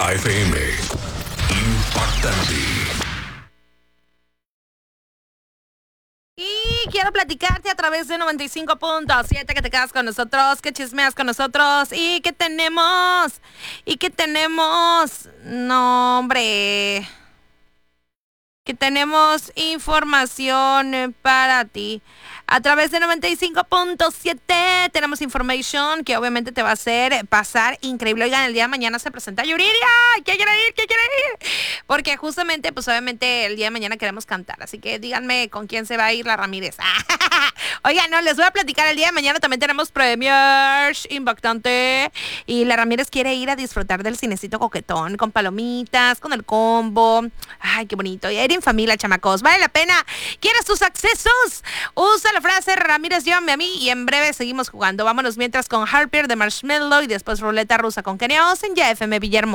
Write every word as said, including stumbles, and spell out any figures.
Exa F M. Impactante. Y quiero platicarte a través de noventa y cinco punto siete que te quedas con nosotros, que chismeas con nosotros y que tenemos, y que tenemos, no hombre, que tenemos información para ti. A través de noventa y cinco punto siete tenemos information que obviamente te va a hacer pasar increíble. Oigan, el día de mañana se presenta Yuridia. ¿Quién quiere ir? ¿Quién quiere ir? Porque justamente, pues obviamente el día de mañana queremos cantar. Así que díganme con quién se va a ir la Ramírez. Oigan, no, les voy a platicar. El día de mañana también tenemos premios impactante. Y la Ramírez quiere ir a disfrutar del cinecito coquetón, con palomitas, con el combo. Ay, qué bonito. Y ir en familia, chamacos. Vale la pena. ¿Quieres tus accesos? Usa la frase Ramírez, llámame a mí y en breve seguimos jugando. Vámonos mientras con Harper de Marshmallow y después Ruleta Rusa con Kenia Oz en Ya F M Villahermosa.